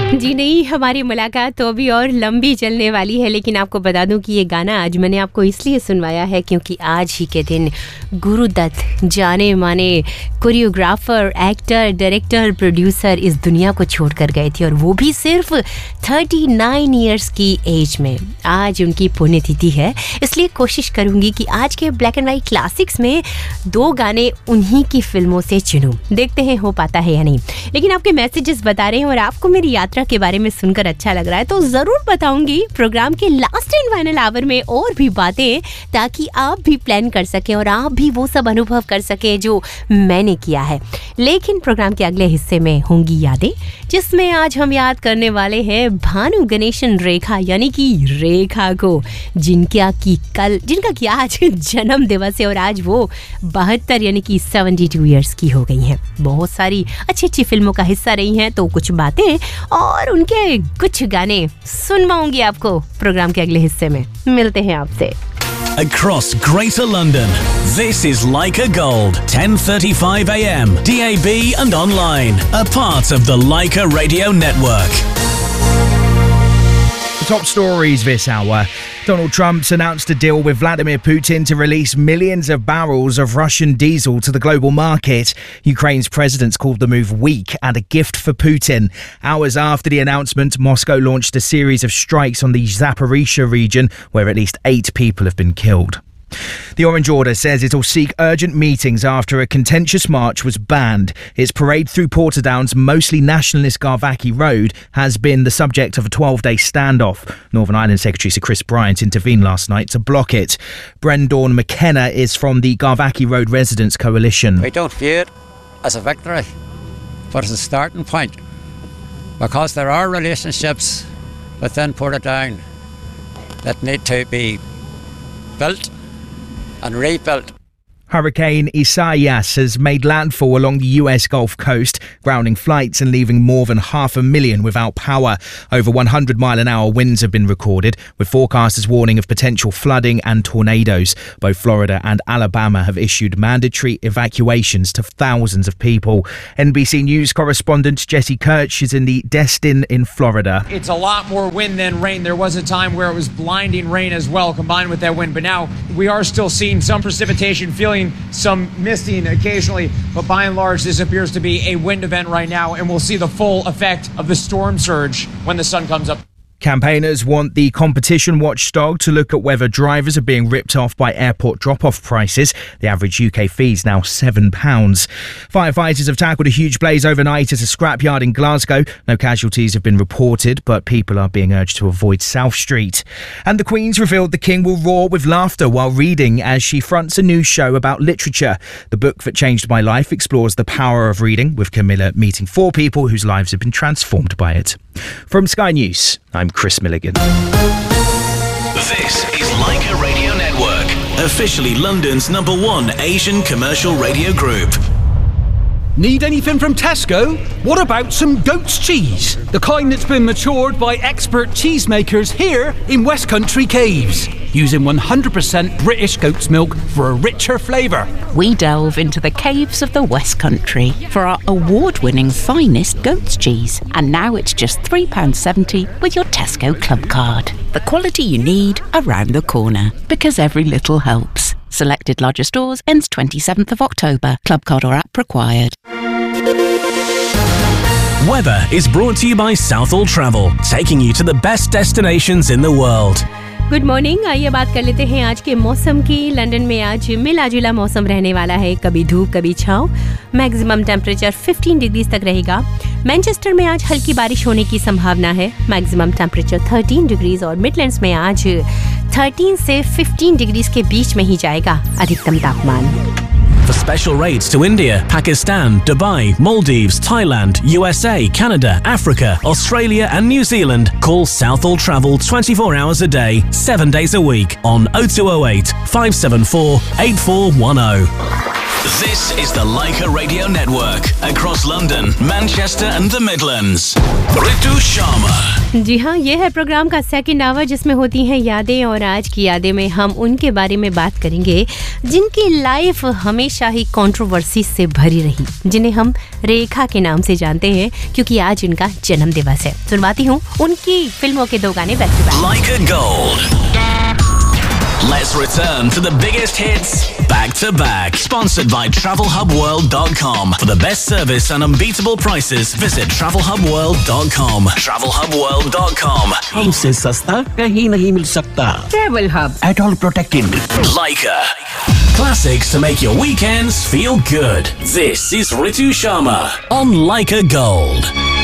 जी नहीं, हमारी मुलाकात तो अभी और लंबी चलने वाली है, लेकिन आपको बता दूं कि ये गाना आज मैंने आपको इसलिए सुनवाया है क्योंकि आज ही के दिन गुरुदत्त जाने माने कोरियोग्राफर, एक्टर, डायरेक्टर, प्रोड्यूसर इस दुनिया को छोड़कर गए थे और वो भी सिर्फ 39 इयर्स की एज में। आज उनकी पुण्यतिथि है, इसलिए कोशिश करूंगी कि आज के ब्लैक एंड वाइट क्लासिक्स में 2 गाने उन्हीं की फिल्मों से चुनूं। देखते हैं हो पाता है या नहीं, लेकिन आपके मैसेजेस बता रहे हैं और आपको मेरी यात्रा के बारे में सुनकर अच्छा लग रहा है तो जरूर बताऊंगी प्रोग्राम के लास्ट एंड फाइनल आवर में और भी बातें, ताकि आप भी प्लान कर सकें और आप भी वो सब अनुभव कर सकें जो मैंने किया है। लेकिन प्रोग्राम के अगले हिस्से में होंगी यादें, जिसमें आज हम याद करने वाले हैं भानु गणेशन रेखा, यानी कि रेखा को, जिनका कि आज जन्म दिवस है और आज वो 72 यानी कि 72 इयर्स की हो गई हैं। बहुत सारी अच्छी अच्छी फिल्मों का हिस्सा रही हैं, तो कुछ बातें और उनके कुछ गाने सुनवाऊंगी आपको प्रोग्राम के अगले हिस्से में। मिलते हैं आपसे। Across Greater London, this is Leica Gold, 10:35 a.m. DAB and online, a part of the Leica Radio Network. Top stories this hour. Donald Trump's announced a deal with Vladimir Putin to release millions of barrels of Russian diesel to the global market. Ukraine's president's called the move weak and a gift for Putin. Hours after the announcement, Moscow launched a series of strikes on the Zaporizhzhia region, where at least 8 people have been killed. The Orange Order says it'll seek urgent meetings after a contentious march was banned. Its parade through Portadown's mostly nationalist Garvaki Road has been the subject of a 12-day standoff. Northern Ireland Secretary Sir Chris Bryant intervened last night to block it. Brendan McKenna is from the Garvaki Road Residents Coalition. We don't view it as a victory, but as a starting point, because there are relationships within Portadown that need to be built and rebuilt. Hurricane Isaias has made landfall along the US Gulf Coast, grounding flights and leaving more than 500,000 without power. Over 100-mile-an-hour winds have been recorded, with forecasters warning of potential flooding and tornadoes. Both Florida and Alabama have issued mandatory evacuations to thousands of people. NBC News correspondent Jesse Kirch is in the Destin in Florida. It's a lot more wind than rain. There was a time where it was blinding rain as well, combined with that wind. But now we are still seeing some precipitation, feeling some misting occasionally, but by and large this appears to be a wind event right now, and we'll see the full effect of the storm surge when the sun comes up. Campaigners want the competition watchdog to look at whether drivers are being ripped off by airport drop-off prices. The average UK fee is now £7. Firefighters have tackled a huge blaze overnight at a scrapyard in Glasgow. No casualties have been reported, but people are being urged to avoid South Street. And the Queen's revealed the King will roar with laughter while reading as she fronts a new show about literature. The book that changed my life explores the power of reading, with Camilla meeting 4 people whose lives have been transformed by it. From Sky News, I'm Chris Milligan. This is Leica Radio Network, officially London's #1 Asian commercial radio group. Need anything from Tesco? What about some goat's cheese? The kind that's been matured by expert cheesemakers here in West Country Caves, using 100% British goat's milk for a richer flavour. We delve into the caves of the West Country for our award-winning finest goat's cheese. And now it's just £3.70 with your Tesco Club card. The quality you need around the corner, because every little helps. Selected larger stores ends 27th of October. Club card or app required. Weather is brought to you by Southall Travel, taking you to the best destinations in the world. Good morning. आइए बात कर लेते हैं आज के मौसम की। London में आज मिला जुला मौसम रहने वाला है, कभी धूप कभी छाँव। मैक्सिमम टेम्परेचर 15 डिग्रीज तक रहेगा। मैनचेस्टर में आज हल्की बारिश होने की संभावना है। मैक्सिमम टेम्परेचर 13 डिग्रीज और मिडलैंड्स में आज 13 से 15 डिग्रीज के बीच में ही जाएगा अधिकतम तापमान। For special rates to India, Pakistan, Dubai, Maldives, Thailand, USA, Canada, Africa, Australia and New Zealand, call Southall Travel 24 hours a day, 7 days a week on 0208 574 8410. This is the Leica Radio Network across London, Manchester and the Midlands. Ritu Sharma. जी हाँ, ये है programme का second hour जिसमें होती हैं यादें, और आज की यादें में हम उनके बारे में बात करेंगे जिनकी लाइफ हमेशा ही कंट्रोवर्सी से भरी रही, जिन्हें हम रेखा के नाम से जानते हैं क्योंकि आज उनका जन्म दिवस है। सुनवाती हूँ उनकी फिल्मों के 2 गाने back to back. Leica Gold. Let's return to the biggest hits back to back. Sponsored by TravelHubWorld.com. For the best service and unbeatable prices, visit TravelHubWorld.com. TravelHubWorld.com. हमसे सस्ता कहीं नहीं मिल सकता। Travel Hub. At all protected. Leica. Classics to make your weekends feel good. This is Ritu Sharma on Leica Gold.